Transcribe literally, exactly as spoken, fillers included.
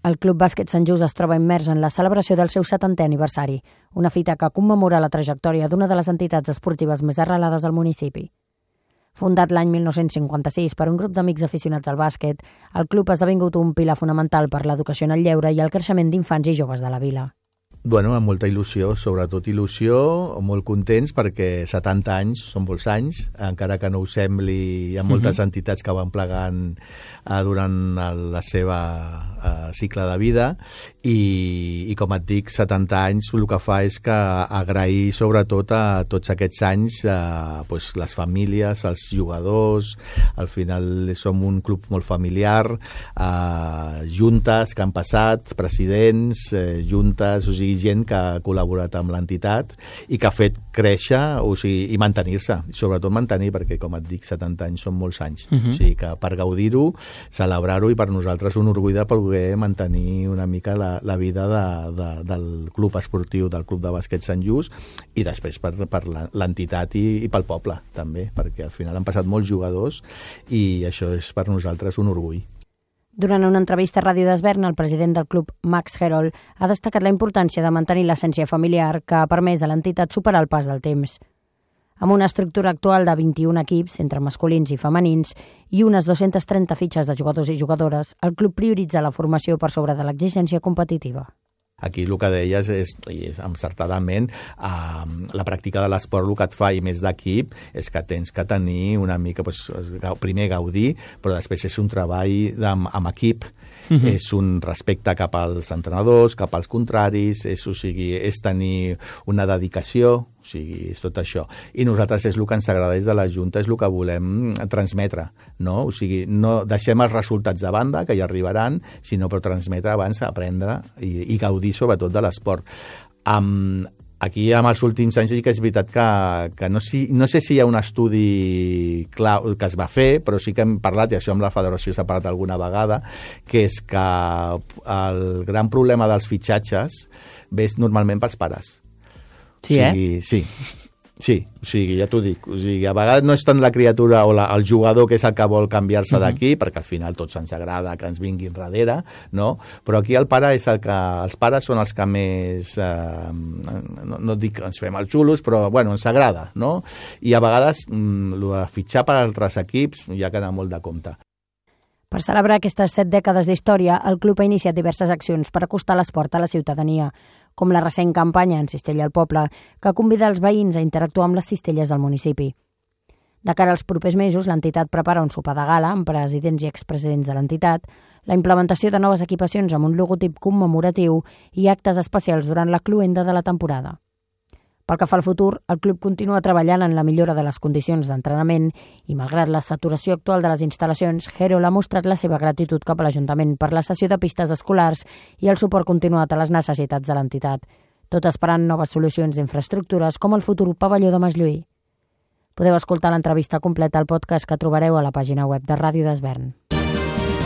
El Club Bàsquet Sant Just es troba immers en la celebració del seu setantè aniversari, una fita que commemora la trajectòria d'una de les entitats esportives més arrelades al municipi. Fundat l'any mil nou-cents cinquanta-sis per un grup d'amics aficionats al bàsquet, el club ha esdevingut un pilar fonamental per l'educació en el lleure i el creixement d'infants i joves de la vila. Bueno, amb molta il·lusió, sobretot il·lusió, molt contents perquè setanta anys són molts anys, encara que no ho sembli, hi ha moltes uh-huh. entitats que van plegant eh, durant el, la seva eh, cicle de vida i, i com et dic, setanta anys el que fa és que agrair sobretot a tots aquests anys eh, pues, les famílies, els jugadors, al final som un club molt familiar, eh, juntes que han passat, presidents, eh, juntes, o sigui, gent que ha col·laborat amb l'entitat i que ha fet créixer o sigui, i mantenir-se, i sobretot mantenir, perquè com et dic, setanta anys són molts anys. Uh-huh. O sigui que per gaudir-ho, celebrar-ho i per nosaltres un orgull de poder mantenir una mica la, la vida de, de, del club esportiu, del club de bàsquet Sant Just i després per, per l'entitat i, i pel poble també, perquè al final han passat molts jugadors i això és per nosaltres un orgull. Durant una entrevista a Ràdio d'Esvern, el president del club, Max Herold, ha destacat la importància de mantenir l'essència familiar que ha permès a l'entitat superar el pas del temps. Amb una estructura actual de vint-i-un equips, entre masculins i femenins, i unes dues-centes trenta fitxes de jugadors i jugadores, el club prioritza la formació per sobre de l'exigència competitiva. Aquí el que deies és, és encertadament, eh, la pràctica de l'esport el que et fa, i més d'equip, és que tens que tenir una mica, doncs, primer gaudir, però després és un treball amb, amb equip, uh-huh. és un respecte cap als entrenadors, cap als contraris, és, o sigui, és tenir una dedicació, o sigui, és tot això. I nosaltres és el que ens agrada des de la Junta, és el que volem transmetre, no? O sigui, no deixem els resultats de banda, que ja arribaran, sinó per transmetre abans, aprendre i, i gaudir sobretot de l'esport. Um, aquí, amb els últims anys, sí que és veritat que, que no, si, no sé si hi ha un estudi clar que es va fer, però sí que hem parlat, i això amb la federació s'ha parlat alguna vegada, que és que el gran problema dels fitxatges ve normalment pels pares. Sí, o sigui, eh? Sí, sí, o sigui, ja t'ho dic. O sigui, a vegades no és tant la criatura o la, el jugador que és el que vol canviar-se uh-huh. d'aquí, perquè al final tots ens agrada que ens vinguin darrere, no? Però aquí el pare és el que... Els pares són els que més... Eh, no, no dic que ens fem els xulos, però, bueno, ens agrada, no? I a vegades, mm, el de fitxar per altres equips ja queda molt de compte. Per celebrar aquestes set dècades d'història, el club ha iniciat diverses accions per acostar l'esport a la ciutadania, com la recent campanya En Cistella al Poble, que convida els veïns a interactuar amb les cistelles del municipi. De cara als propers mesos, l'entitat prepara un sopar de gala amb presidents i expresidents de l'entitat, la implementació de noves equipacions amb un logotip commemoratiu i actes especials durant la cloenda de la temporada. Pel que fa al futur, el club continua treballant en la millora de les condicions d'entrenament i, malgrat la saturació actual de les instal·lacions, Herold ha mostrat la seva gratitud cap a l'Ajuntament per la cessió de pistes escolars i el suport continuat a les necessitats de l'entitat, tot esperant noves solucions d'infraestructures com el futur pavelló de Masllui. Podeu escoltar l'entrevista completa al podcast que trobareu a la pàgina web de Ràdio d'Esvern.